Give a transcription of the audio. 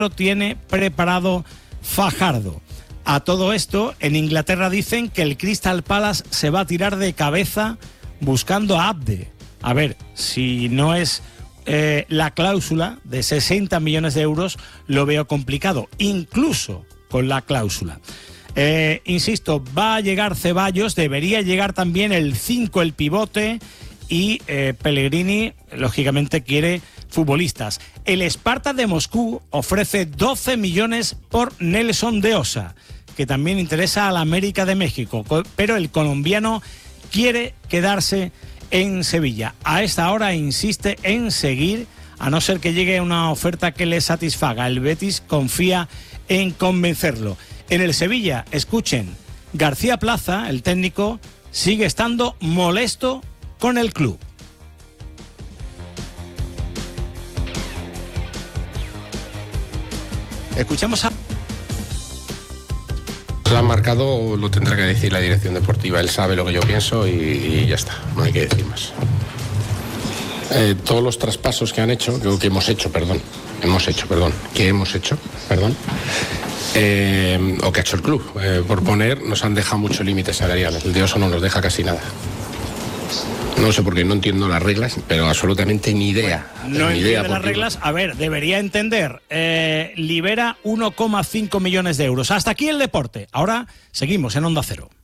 tiene preparado Fajardo. A todo esto, en Inglaterra dicen que el Crystal Palace se va a tirar de cabeza buscando a Abde. A ver, si no es la cláusula de 60 millones de euros, lo veo complicado, incluso con la cláusula. Insisto, va a llegar Ceballos, debería llegar también el 5, el pivote, y Pellegrini, lógicamente, quiere futbolistas. El Spartak de Moscú ofrece 12 millones por Nelson de Osa, que también interesa a la América de México, pero el colombiano quiere quedarse en Sevilla. A esta hora insiste en seguir, a no ser que llegue una oferta que le satisfaga. El Betis confía en convencerlo. En el Sevilla, escuchen, García Plaza, el técnico, sigue estando molesto con el club. Escuchamos a... Lo han marcado, lo tendrá que decir la dirección deportiva. Él sabe lo que yo pienso y ya está, no hay que decir más. Todos los traspasos que han hecho, que hemos hecho, o que ha hecho el club, por poner, nos han dejado mucho límite salarial. El de Oso no nos deja casi nada. No sé por qué, no entiendo las reglas, pero absolutamente ni idea. Bueno, no entiende las reglas. A ver, debería entender. Libera 1,5 millones de euros. Hasta aquí el deporte. Ahora seguimos en Onda Cero.